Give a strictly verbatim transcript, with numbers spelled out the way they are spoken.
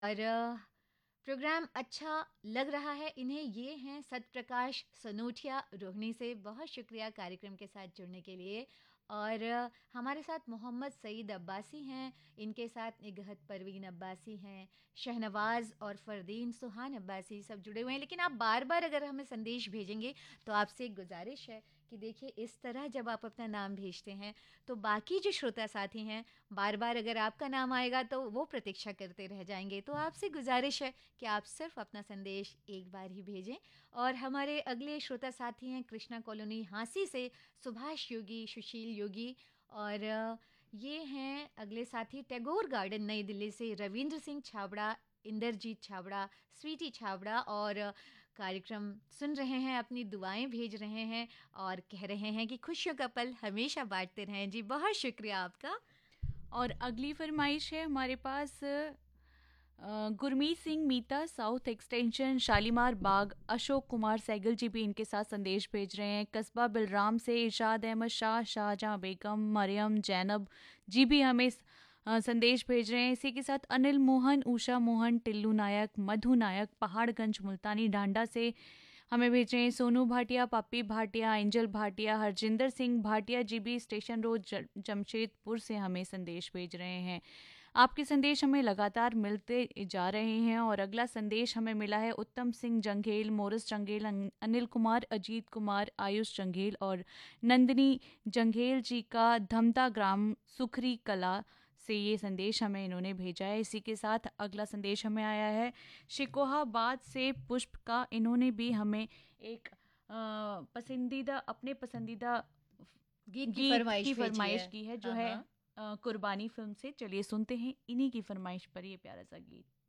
और अ, प्रोग्राम अच्छा लग रहा है इन्हें। ये हैं सतप्रकाश सनोटिया रोहिणी से, बहुत शुक्रिया कार्यक्रम के साथ जुड़ने के लिए। और अ, हमारे साथ मोहम्मद सईद अब्बासी हैं, इनके साथ निगहत परवीन अब्बासी हैं, शहनवाज और फरदीन सुहान अब्बासी सब जुड़े हुए हैं। लेकिन आप बार बार अगर हमें संदेश भेजेंगे तो आपसे एक गुजारिश है कि देखिए, इस तरह जब आप अपना नाम भेजते हैं तो बाकी जो श्रोता साथी हैं, बार बार अगर आपका नाम आएगा तो वो प्रतीक्षा करते रह जाएंगे। तो आपसे गुजारिश है कि आप सिर्फ अपना संदेश एक बार ही भेजें। और हमारे अगले श्रोता साथी हैं कृष्णा कॉलोनी हांसी से सुभाष योगी, सुशील योगी। और अ, ये हैं अगले साथी टैगोर गार्डन नई दिल्ली से रविंद्र सिंह छाबड़ा, इंद्रजीत छाबड़ा, स्वीटी छाबड़ा। और अ, कार्यक्रम सुन रहे हैं, अपनी दुआएं भेज रहे हैं और कह रहे हैं कि खुशियों का पल हमेशा बांटते रहें। जी बहुत शुक्रिया आपका। और अगली फरमाइश है हमारे पास अ, गुरमीत सिंह मीता, साउथ एक्सटेंशन शालीमार बाग। अशोक कुमार सैगल जी भी इनके साथ संदेश भेज रहे हैं। कस्बा बिलराम से इरशाद अहमद शाह, शाहजहां बेगम, मरियम, जैनब जी भी हमें अ, संदेश भेज रहे हैं। इसी के साथ अनिल मोहन, उषा मोहन, टिल्लू नायक, मधु नायक पहाड़गंज मुल्तानी डांडा से हमें भेज रहे हैं। सोनू भाटिया, पप्पी भाटिया, एंजल भाटिया, हरजिंदर सिंह भाटिया जी भी स्टेशन रोड ज- जमशेदपुर से हमें संदेश भेज रहे हैं। आपके संदेश हमें लगातार मिलते जा रहे हैं और अगला संदेश हमें मिला है उत्तम सिंह जंघेल, मोरिस जंघेल, अन- अनिल कुमार, अजीत कुमार, आयुष जंघेल और नंदिनी जंघेल जी का धमता ग्राम सुखरी कला से ये संदेश हमें इन्होंने भेजा है। इसी के साथ अगला संदेश हमें आया है शिकोहाबाद से पुष्प का। इन्होंने भी हमें एक अ, पसंदीदा अपने पसंदीदा गीत की गीत की फरमाइश भेजी है। फरमाइश की है जो हाँ है हाँ। अ, कुर्बानी फिल्म से। चलिए सुनते हैं इन्हीं की फरमाइश पर ये प्यारा सा गीत।